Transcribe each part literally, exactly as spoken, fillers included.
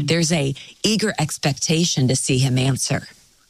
There's a eager expectation to see him answer.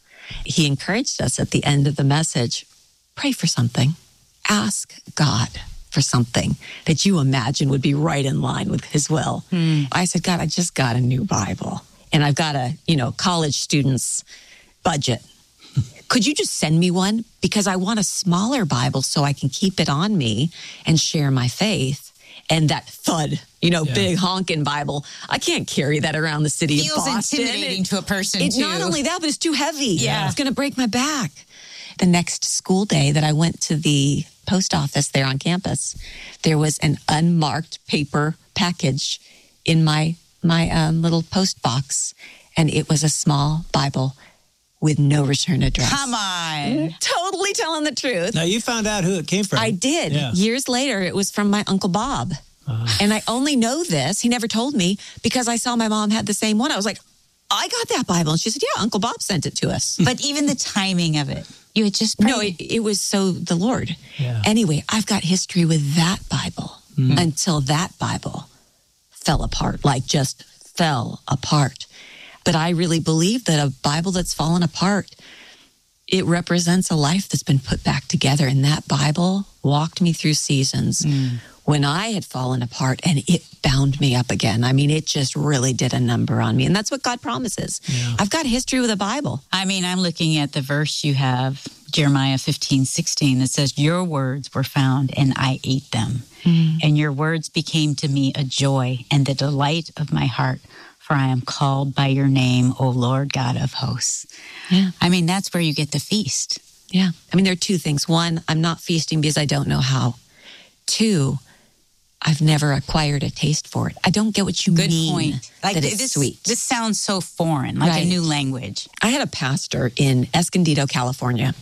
He encouraged us at the end of the message, pray for something. Ask God for something that you imagine would be right in line with his will. Hmm. I said, God, I just got a new Bible and I've got a, you know, college student's budget. Could you just send me one? Because I want a smaller Bible so I can keep it on me and share my faith. And that thud, you know, yeah. big honking Bible, I can't carry that around the city Feels of Boston. Feels intimidating it, to a person, it, too. Not only that, but it's too heavy. Yeah. It's going to break my back. The next school day that I went to the post office there on campus, there was an unmarked paper package in my, my um, little post box. And it was a small Bible with no return address. Come on. Totally telling the truth. Now, you found out who it came from. I did. Yeah. Years later, it was from my Uncle Bob. Uh. And I only know this, he never told me, because I saw my mom had the same one. I was like, I got that Bible. And she said, yeah, Uncle Bob sent it to us. But even the timing of it, you had just prayed. No, it, it was so the Lord. Yeah. Anyway, I've got history with that Bible mm. until that Bible fell apart, like just fell apart. But I really believe that a Bible that's fallen apart, it represents a life that's been put back together. And that Bible walked me through seasons mm. when I had fallen apart and it bound me up again. I mean, it just really did a number on me. And that's what God promises. Yeah. I've got history with a Bible. I mean, I'm looking at the verse you have, Jeremiah fifteen sixteen, that says, your words were found and I ate them. Mm. And your words became to me a joy and the delight of my heart. For I am called by your name, O Lord God of hosts. Yeah. I mean, that's where you get the feast. Yeah. I mean, there are two things. One, I'm not feasting because I don't know how. Two, I've never acquired a taste for it. I don't get what you Good mean point. Like, that it's this, sweet. This sounds so foreign, like right. a new language. I had a pastor in Escondido, California,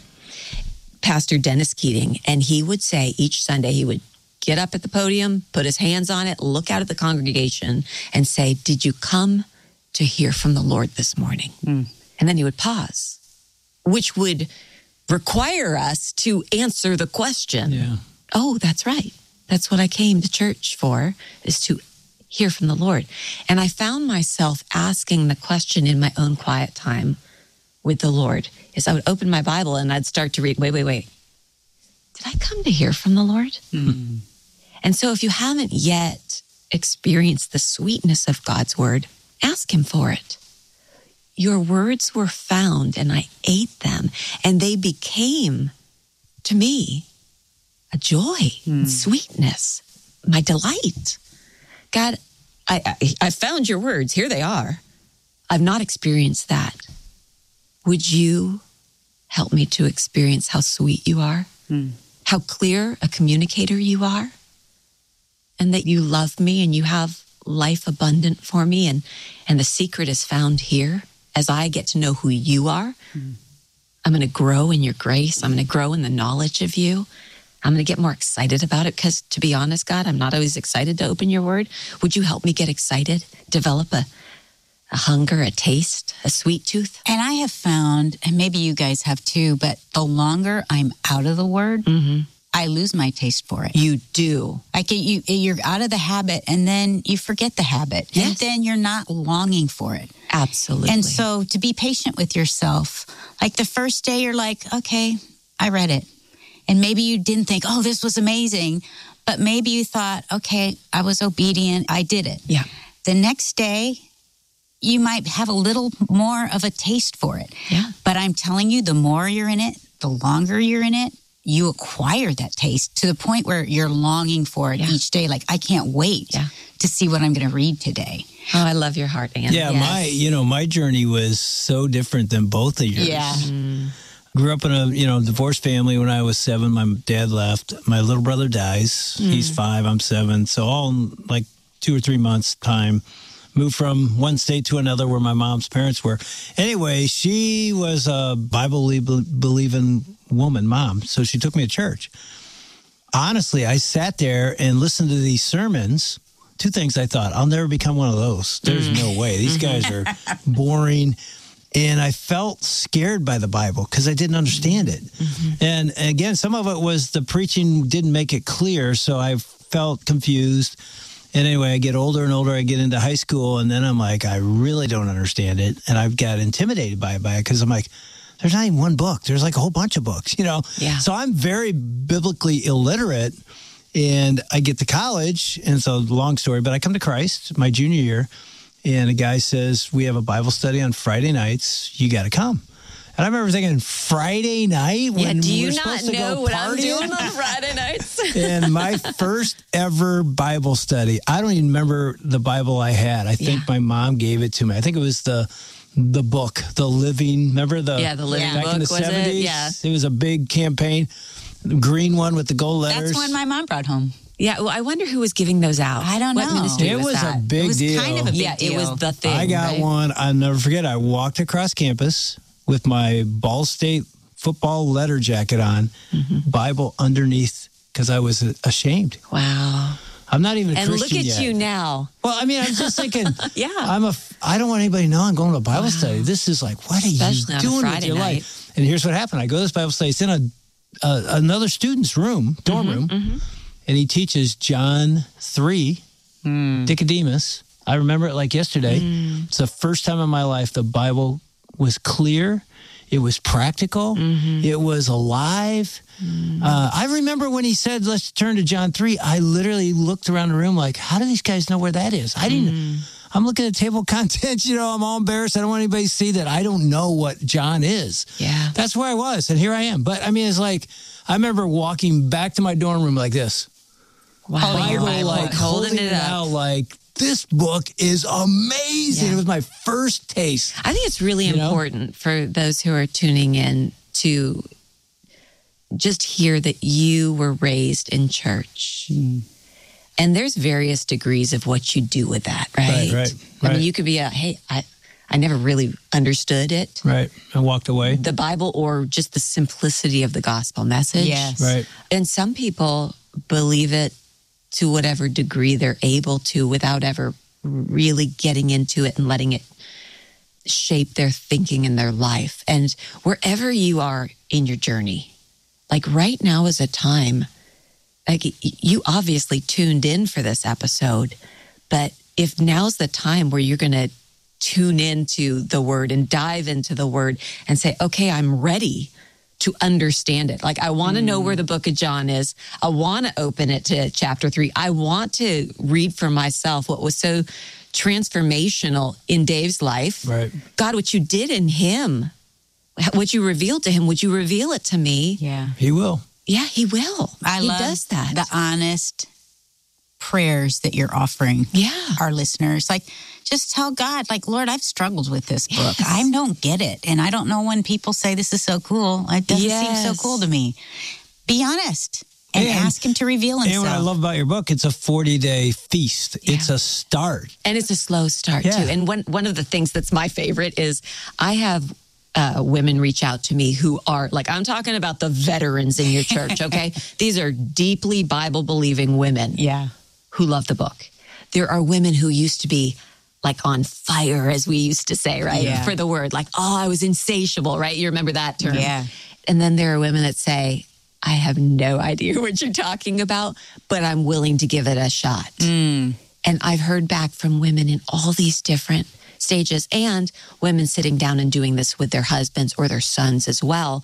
Pastor Dennis Keating, and he would say each Sunday he would get up at the podium, put his hands on it, look out at the congregation and say, did you come to hear from the Lord this morning? Mm. And then he would pause, which would require us to answer the question. Yeah. Oh, that's right. That's what I came to church for, is to hear from the Lord. And I found myself asking the question in my own quiet time with the Lord, is I would open my Bible and I'd start to read, wait, wait, wait. Did I come to hear from the Lord? Mm. And so if you haven't yet experienced the sweetness of God's word, ask him for it. Your words were found and I ate them and they became to me a joy, mm. sweetness, my delight. God, I, I, I found your words. Here they are. I've not experienced that. Would you help me to experience how sweet you are? Mm. How clear a communicator you are? And that you love me and you have life abundant for me. And, and the secret is found here. As I get to know who you are, mm. I'm going to grow in your grace. I'm going to grow in the knowledge of you. I'm going to get more excited about it because, to be honest, God, I'm not always excited to open your word. Would you help me get excited, develop a, a hunger, a taste, a sweet tooth? And I have found, and maybe you guys have too, but the longer I'm out of the word, mm-hmm. I lose my taste for it. You do. Like you, you're out of the habit and then you forget the habit. Yes. And then you're not longing for it. Absolutely. And so to be patient with yourself, like the first day you're like, okay, I read it. And maybe you didn't think, oh, this was amazing. But maybe you thought, okay, I was obedient. I did it. Yeah. The next day, you might have a little more of a taste for it. Yeah. But I'm telling you, the more you're in it, the longer you're in it, you acquire that taste to the point where you're longing for it yeah. each day. Like, I can't wait yeah. to see what I'm going to read today. Oh, I love your heart, Anne. Yeah, yes. my, you know, my journey was so different than both of yours. Yeah. Mm. Grew up in a, you know, divorced family when I was seven. My dad left. My little brother dies. Mm. He's five. I'm seven. So all in like two or three months time. Moved from one state to another where my mom's parents were. Anyway, she was a Bible-believing woman, mom. So she took me to church. Honestly, I sat there and listened to these sermons. Two things I thought, I'll never become one of those. There's mm. no way. These guys are boring. And I felt scared by the Bible because I didn't understand it. Mm-hmm. And again, some of it was the preaching didn't make it clear. So I felt confused. And anyway, I get older and older. I get into high school, and then I'm like, I really don't understand it. And I've got intimidated by it, by it because I'm like, there's not even one book. There's like a whole bunch of books, you know? Yeah. So I'm very biblically illiterate, and I get to college, and so long story, but I come to Christ my junior year, and a guy says, we have a Bible study on Friday nights. You got to come. And I remember thinking, Friday night? When Yeah, do you we're not supposed to know go what I'm partying? doing on Friday nights? And my first ever Bible study, I don't even remember the Bible I had. I think Yeah. my mom gave it to me. I think it was the the book, The Living. Remember the Yeah, the Living back Book, in the was it? seventies? Yeah. It was a big campaign. The green one with the gold letters. That's one my mom brought home. Yeah, well, I wonder who was giving those out. I don't What know. ministry It was, was that? a big It was deal. kind of a big yeah, deal. it was the thing. I got right? one. I'll never forget. I walked across campus with my Ball State football letter jacket on, Mm-hmm. Bible underneath, because I was ashamed. Wow. I'm not even a And look Christian at yet. you now. Well, I mean, I'm just thinking, Yeah. I'm a, I don't want anybody to know I'm going to a Bible study. This is like, what are Especially you on a doing with Friday your night. life? And here's what happened. I go to this Bible study. It's in a, a another student's room, dorm Mm-hmm, room, and he teaches John three, Hmm. Nicodemus. I remember it like yesterday. Mm. It's the first time in my life the Bible was clear. It was practical. Mm-hmm. It was alive. Mm. Uh, I remember when he said, let's turn to John three, I literally looked around the room like, how do these guys know where that is? I didn't. Mm. I'm looking at table of contents, you know, I'm all embarrassed. I don't want anybody to see that I don't know what John is. Yeah. That's where I was, and here I am. But I mean, it's like, I remember walking back to my dorm room like this. Wow. Holding your Bible. like holding, holding it up. out like, this book is amazing. Yeah. It was my first taste. I think it's really You know? important for those who are tuning in to just hear that you were raised in church. Hmm. And there's various degrees of what you do with that, right? Right, right, I right. mean, you could be a, hey, I, I never really understood it, Right. I walked away. the Bible, or just the simplicity of the gospel message. Yes. Right. And some people believe it to whatever degree they're able to without ever really getting into it and letting it shape their thinking and their life. And wherever you are in your journey, like right now is a time, like you obviously tuned in for this episode, but if now's the time where you're going to tune into the word and dive into the word and say, okay, I'm ready to understand it. Like, I want to know where the book of John is. I want to open it to chapter three. I want to read for myself what was so transformational in Dave's life. Right. God, what you did in him, what you revealed to him, would you reveal it to me? Yeah. He will. Yeah, he will. I he love does that. the honest prayers that you're offering Yeah. our listeners. Like, just tell God, like, Lord, I've struggled with this book. Yes. I don't get it. And I don't know when people say this is so cool. It doesn't seem Yes. so cool to me. Be honest and, And- ask him to reveal himself. And what I love about your book, it's a forty-day feast. It's a start. And it's a slow start Yeah. too. And one one of the things that's my favorite is I have uh, women reach out to me who are like, I'm talking about the veterans in your church, okay? These are deeply Bible believing women Yeah. who love the book. There are women who used to be like on fire, as we used to say, right? Yeah. For the word, like, oh, I was insatiable, right? You remember that term? Yeah. And then there are women that say, I have no idea what you're talking about, but I'm willing to give it a shot. Mm. And I've heard back from women in all these different stages, and women sitting down and doing this with their husbands or their sons as well.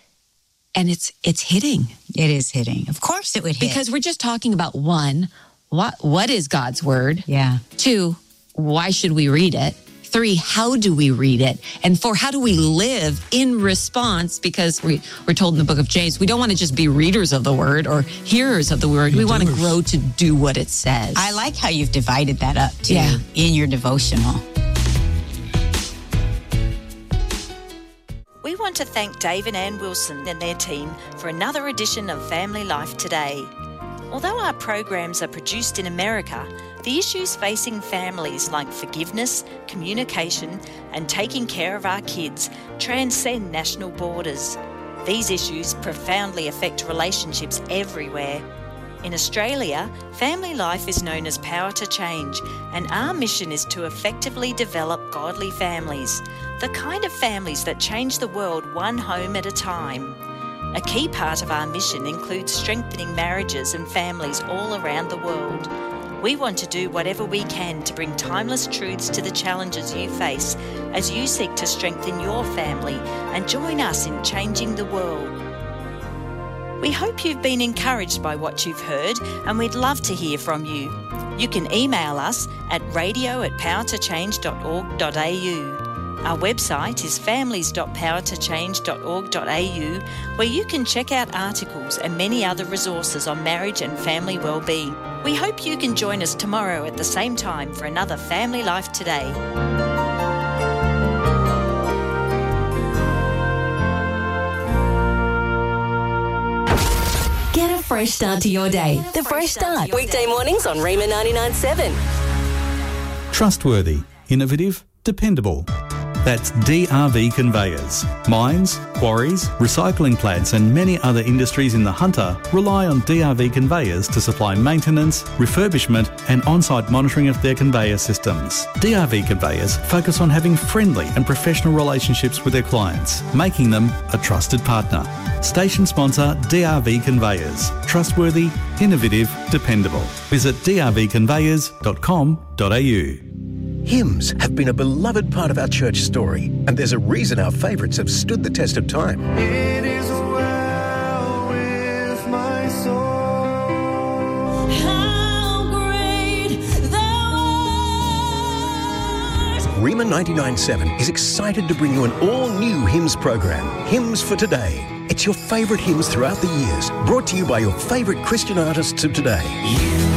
And it's it's hitting. It is hitting. Of course it would hit. Because we're just talking about one, what what is God's word? yeah. Two, why should we read it? Three, how do we read it? And four, how do we live in response? Because we, we're told in the book of James, we don't want to just be readers of the word or hearers of the word. We want to doers. grow to do what it says. I like how you've divided that up too Yeah. in your devotional. We want to thank Dave and Ann Wilson and their team for another edition of Family Life Today. Although our programs are produced in America, the issues facing families like forgiveness, communication, and taking care of our kids transcend national borders. These issues profoundly affect relationships everywhere. In Australia, Family Life is known as Power to Change, and our mission is to effectively develop godly families, the kind of families that change the world one home at a time. A key part of our mission includes strengthening marriages and families all around the world. We want to do whatever we can to bring timeless truths to the challenges you face as you seek to strengthen your family and join us in changing the world. We hope you've been encouraged by what you've heard, and we'd love to hear from you. You can email us at radio at power to change dot org dot a u. Our website is families dot power to change dot org dot a u, where you can check out articles and many other resources on marriage and family well-being. We hope you can join us tomorrow at the same time for another Family Life Today. Get a fresh start to your day. The Fresh Start. Weekday mornings on Rima ninety-nine point seven. Trustworthy, innovative, dependable. That's D R V Conveyors. Mines, quarries, recycling plants and many other industries in the Hunter rely on D R V Conveyors to supply maintenance, refurbishment and on-site monitoring of their conveyor systems. D R V Conveyors focus on having friendly and professional relationships with their clients, making them a trusted partner. Station sponsor D R V Conveyors. Trustworthy, innovative, dependable. Visit d r v conveyors dot com dot a u. Hymns have been a beloved part of our church story, and there's a reason our favourites have stood the test of time. It is well with my soul. How great thou art. Rima ninety-nine point seven is excited to bring you an all-new hymns program, Hymns for Today. It's your favourite hymns throughout the years, brought to you by your favourite Christian artists of today. You